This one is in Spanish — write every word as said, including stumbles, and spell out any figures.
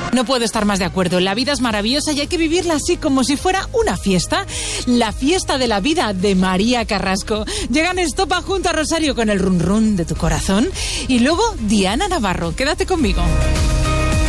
No puedo estar más de acuerdo. La vida es maravillosa y hay que vivirla así, como si fuera una fiesta. La fiesta de la vida de María Carrasco. Llegan Estopa junto a Rosario con el run run de tu corazón. Y luego Diana Navarro. Quédate conmigo.